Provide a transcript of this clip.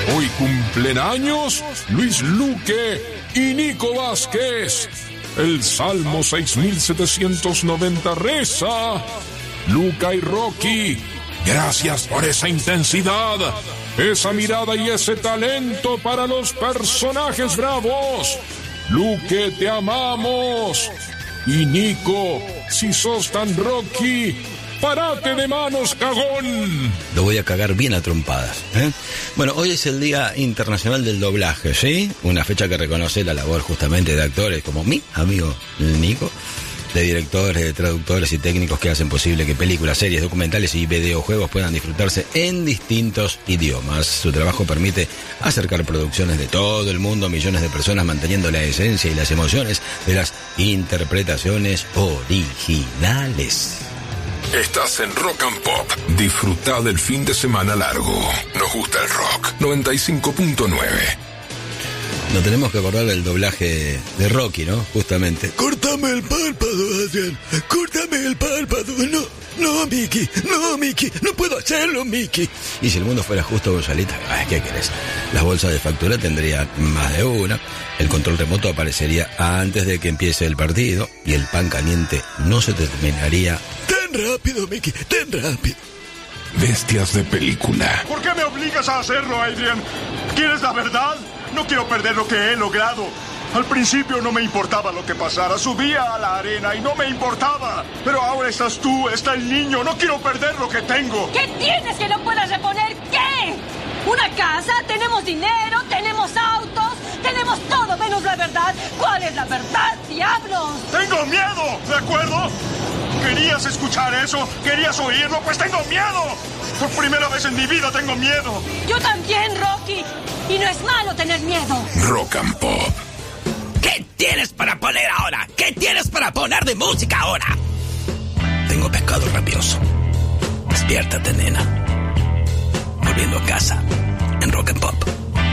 Hoy cumplen años Luis Luque y Nico Vázquez. El Salmo 6790 reza: Luca y Rocky, gracias por esa intensidad, esa mirada y ese talento para los personajes bravos. Luque, te amamos. Y Nico, si sos tan Rocky, ¡parate de manos, cagón! Lo voy a cagar bien a trompadas, ¿eh? Bueno, hoy es el Día Internacional del Doblaje, ¿sí? Una fecha que reconoce la labor justamente de actores como mi amigo Nico, de directores, de traductores y técnicos que hacen posible que películas, series, documentales y videojuegos puedan disfrutarse en distintos idiomas. Su trabajo permite acercar producciones de todo el mundo a millones de personas, manteniendo la esencia y las emociones de las interpretaciones originales. Estás en Rock and Pop. Disfrutá del fin de semana largo. Nos gusta el rock. 95.9. Nos tenemos que acordar del doblaje de Rocky, ¿no? Justamente. Córtame el párpado, Adrián. Córtame el párpado. No, Mickey. No puedo hacerlo, Mickey. Y si el mundo fuera justo, Gonzalita, ¿qué querés? Las bolsas de factura tendrían más de una. El control remoto aparecería antes de que empiece el partido. Y el pan caliente no se terminaría tan rápido, Mickey. Tan rápido. Bestias de película. ¿Por qué me obligas a hacerlo, Adrian? ¿Quieres la verdad? No quiero perder lo que he logrado. Al principio no me importaba lo que pasara. Subía a la arena y no me importaba. Pero ahora estás tú, está el niño. No quiero perder lo que tengo. ¿Qué tienes que no puedas reponer? ¿Qué? ¿Una casa? ¿Tenemos dinero? ¿Tenemos autos? Tenemos todo menos la verdad. ¿Cuál es la verdad, diablos? ¡Tengo miedo! ¿De acuerdo? ¿Querías escuchar eso? ¿Querías oírlo? Pues tengo miedo. Por primera vez en mi vida tengo miedo. Yo también, Rocky. Y no es malo tener miedo. Rock and Pop. ¿Qué tienes para poner ahora? ¿Qué tienes para poner de música ahora? Tengo pescado rabioso. Despiértate, nena. Volviendo a casa en Rock and Pop.